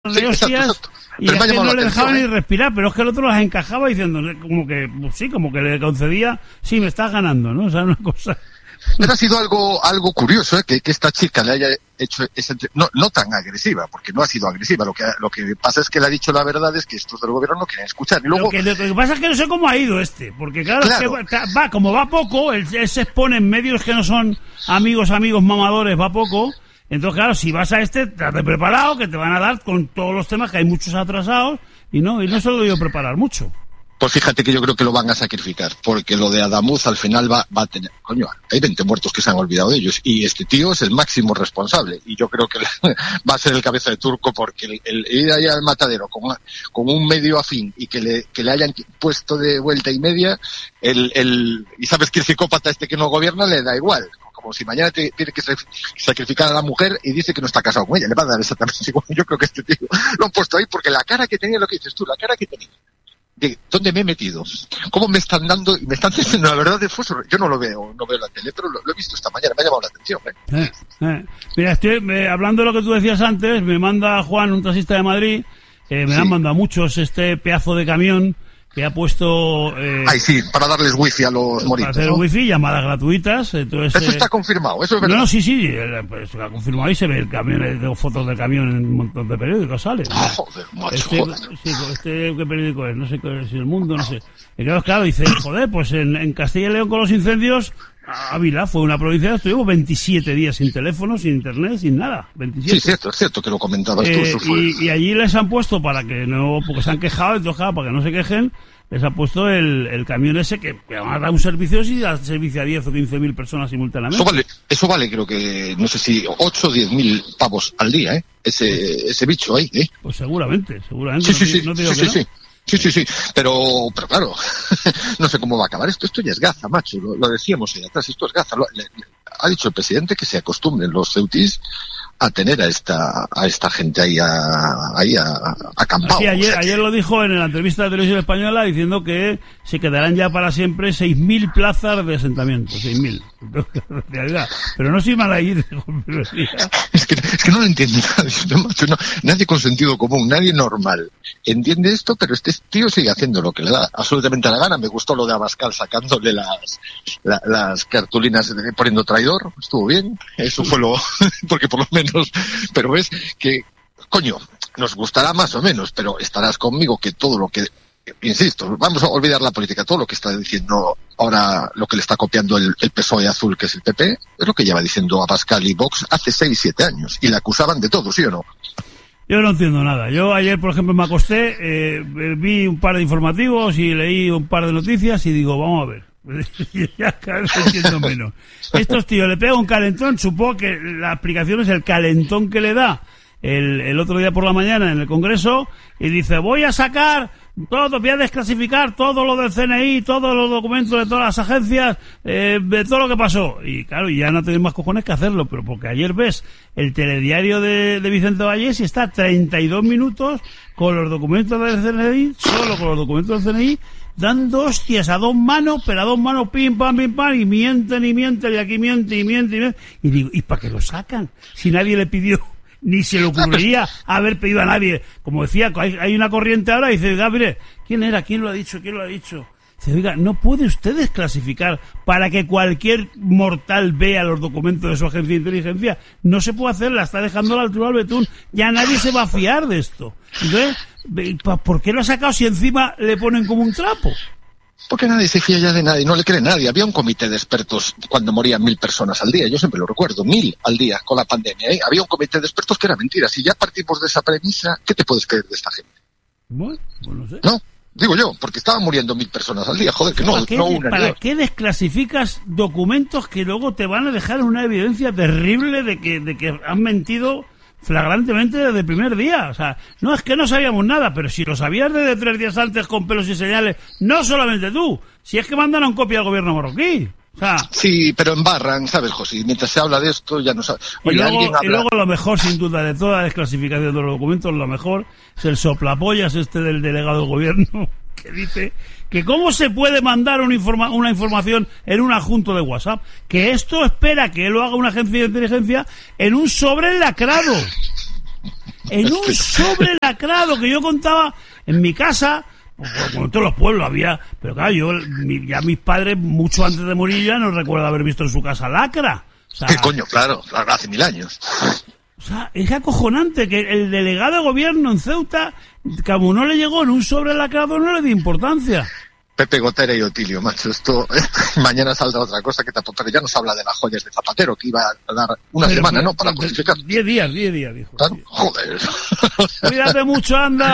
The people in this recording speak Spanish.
de hostias y es que no le dejaban ni respirar, pero es que el otro las encajaba diciendo como que sí, como que le concedía, sí, me estás ganando, ¿no? O sea, una cosa. Pero ha sido algo curioso, que esta chica le haya hecho esa, no tan agresiva, porque no ha sido agresiva. Lo que pasa es que le ha dicho la verdad, es que estos del gobierno no quieren escuchar. Y luego, lo que pasa es que no sé cómo ha ido porque claro. Es que como va poco, él se expone en medios que no son amigos mamadores, va poco. Entonces, claro, si vas a te has de preparado, que te van a dar con todos los temas, que hay muchos atrasados, y no se lo dio preparar mucho. Pues fíjate que yo creo que lo van a sacrificar, porque lo de Adamuz al final va a tener, hay 20 muertos que se han olvidado de ellos, y este tío es el máximo responsable, y yo creo que va a ser el cabeza de turco, porque el ir allá al matadero con un medio afín, y que le hayan puesto de vuelta y media, y sabes que el psicópata que no gobierna le da igual. Como si mañana tiene que sacrificar a la mujer y dice que no está casado con ella, le va a dar exactamente igual. Yo creo que este tío lo han puesto ahí porque la cara que tenía, lo que dices tú, la cara que tenía, de dónde me he metido, cómo me están dando y me están diciendo la verdad de fuso. Yo no veo la tele, pero lo he visto esta mañana, me ha llamado la atención. Mira, estoy hablando de lo que tú decías antes, me manda Juan, un taxista de Madrid, me han mandado muchos este pedazo de camión que ha puesto... para darles wifi a los moritos, para hacer wifi, llamadas gratuitas. Entonces, eso está confirmado, eso es verdad. No, sí, pues lo ha confirmado y se ve el camión, tengo fotos del camión en un montón de periódicos, sale. Joder, macho, joder. ¿Qué periódico es? No sé si El Mundo, no sé. Y claro, dice, joder, pues en Castilla y León con los incendios, Ávila fue una provincia, estuvimos 27 días sin teléfono, sin internet, sin nada. 27. Sí, es cierto que lo comentabas tú. Eso fue. Y allí les han puesto porque se han quejado, entonces claro, para que no se quejen, les ha puesto el camión ese que van a dar un servicio y da servicio a 10 o 15.000 personas simultáneamente. Eso vale, creo que, no sé si 8 o 10.000 pavos al día, ese bicho ahí, Pues seguramente. Sí. No te digo que no. Sí, pero claro, no sé cómo va a acabar esto ya es gaza, macho, lo decíamos ahí atrás, esto es gaza. Ha dicho el presidente que se acostumbren los ceutis a tener a esta gente ahí acampado. Sí, ayer lo dijo en la entrevista de Televisión Española, diciendo que se quedarán ya para siempre 6.000 plazas de asentamiento, 6.000. Pero no se iban a ir. Es que no lo entiende nadie, macho, nadie con sentido común, nadie normal entiende esto, pero este tío sigue haciendo lo que le da absolutamente la gana. Me gustó lo de Abascal sacándole las cartulinas poniendo traidor, estuvo bien, eso fue porque por lo menos, pero ves que, coño, nos gustará más o menos, pero estarás conmigo que todo lo que, insisto, vamos a olvidar la política, todo lo que está diciendo ahora, lo que le está copiando el PSOE azul, que es el PP, es lo que lleva diciendo Abascal y Vox hace 6-7 años, y le acusaban de todo, ¿sí o no? Yo no entiendo nada. Yo ayer, por ejemplo, me acosté, vi un par de informativos y leí un par de noticias y digo, vamos a ver. Ya cada vez entiendo menos. Estos tíos le pegan un calentón, supongo que la explicación es el calentón que le da el otro día por la mañana en el Congreso, y dice, voy a sacar todo, voy a desclasificar todo lo del CNI, todos los documentos de todas las agencias, de todo lo que pasó. Y claro, ya no tenéis más cojones que hacerlo, pero porque ayer ves el telediario de Vicente Vallés y está 32 minutos con los documentos del CNI, solo con los documentos del CNI, dando hostias a dos manos, pero a dos manos pim pam, y mienten, y aquí miente. Y digo, ¿y para qué lo sacan? Si nadie le pidió, ni se le ocurriría haber pedido a nadie. Como decía, hay una corriente ahora y dice, mire, ¿quién era? ¿Quién lo ha dicho? Dice, oiga, no puede usted desclasificar para que cualquier mortal vea los documentos de su agencia de inteligencia. No se puede hacer, la está dejando al Tribunal Betún. Ya nadie se va a fiar de esto. Entonces, ¿por qué lo ha sacado si encima le ponen como un trapo? Porque nadie se fía ya de nadie, no le cree nadie. Había un comité de expertos cuando morían 1.000 personas al día, yo siempre lo recuerdo, 1.000 al día con la pandemia. Había un comité de expertos que era mentira. Si ya partimos de esa premisa, ¿qué te puedes creer de esta gente? Bueno, pues no sé. No, digo yo, porque estaban muriendo 1.000 personas al día, joder, que no una. ¿Para qué desclasificas documentos que luego te van a dejar una evidencia terrible de que han mentido flagrantemente desde el primer día? O sea, no es que no sabíamos nada, pero si lo sabías desde 3 días antes con pelos y señales, no solamente tú, si es que mandaron copia al gobierno marroquí. O sea, sí, pero embarran, ¿sabes, José? Mientras se habla de esto ya no sabe. Oye, y luego lo mejor, sin duda, de toda la desclasificación de los documentos, lo mejor es el soplapollas del delegado del gobierno, que dice que cómo se puede mandar una información en un adjunto de WhatsApp, que esto espera que lo haga una agencia de inteligencia en un sobre lacrado. en un sobre lacrado que yo contaba en mi casa. Como en todos los pueblos había, pero claro, ya mis padres, mucho antes de morir, ya no recuerdo haber visto en su casa lacra. O sea, ¿qué coño? Claro, hace 1000 años. O sea, es acojonante que el delegado de gobierno en Ceuta, como no le llegó en un sobre lacrado, no le dio importancia. Pepe Gotera y Otilio, macho, esto mañana saldrá otra cosa que tampoco, pero ya nos habla de las joyas de Zapatero, que iba a dar una semana, ¿no? Para justificar. 10 días, dijo. Claro, joder. Cuídate mucho, anda.